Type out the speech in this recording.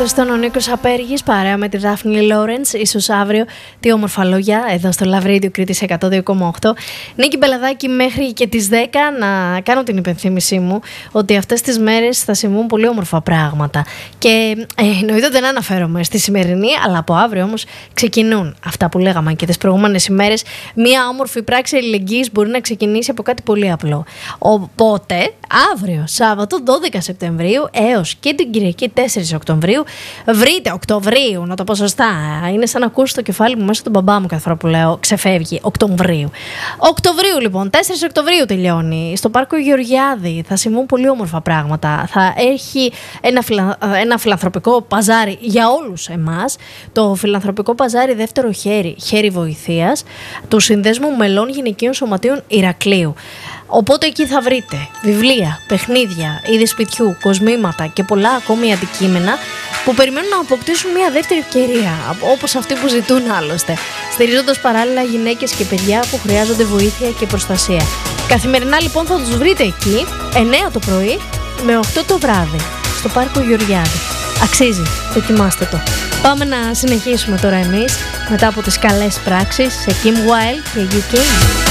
Χριστόν ο Νίκος Απέργης παρέα με τη Δάφνη Λόρενς. Ίσως αύριο, τι όμορφα λόγια εδώ στο Love Radio Κρήτης 102,8. Νίκη Μπελαδάκη, μέχρι και τις 10 να κάνω την υπενθύμησή μου ότι αυτές τις μέρες θα συμβούν πολύ όμορφα πράγματα. Και εννοείται δεν αναφέρομαι στη σημερινή, αλλά από αύριο όμως ξεκινούν αυτά που λέγαμε και τις προηγούμενες ημέρες. Μία όμορφη πράξη αλληλεγγύης μπορεί να ξεκινήσει από κάτι πολύ απλό. Οπότε, αύριο, Σάββατο 12 Σεπτεμβρίου έως και την Κυριακή 4 Οκτωβρίου, Οκτωβρίου, να το πω σωστά. Είναι σαν να ακούσει το κεφάλι μου μέσα τον μπαμπά μου κάθε φορά που λέω ξεφεύγει. Οκτωβρίου λοιπόν, 4 Οκτωβρίου τελειώνει. Στο Πάρκο Γεωργιάδη θα συμβούν πολύ όμορφα πράγματα. Θα έχει ένα φιλανθρωπικό παζάρι για όλους εμάς. Το φιλανθρωπικό παζάρι δεύτερο χέρι βοηθείας του Συνδέσμου Μελών Γυναικείων Σωματείων Ηρακλείου. Οπότε εκεί θα βρείτε βιβλία, παιχνίδια, είδη σπιτιού, κοσμήματα και πολλά ακόμη αντικείμενα που περιμένουν να αποκτήσουν μια δεύτερη ευκαιρία, όπως αυτή που ζητούν άλλωστε, στηρίζοντας παράλληλα γυναίκες και παιδιά που χρειάζονται βοήθεια και προστασία. Καθημερινά λοιπόν θα τους βρείτε εκεί 9 το πρωί με 8 το βράδυ στο Πάρκο Γεωργιάδη. Αξίζει, δοκιμάστε το. Πάμε να συνεχίσουμε τώρα εμείς μετά από τις καλές πράξεις σε Kim Wilde και UK.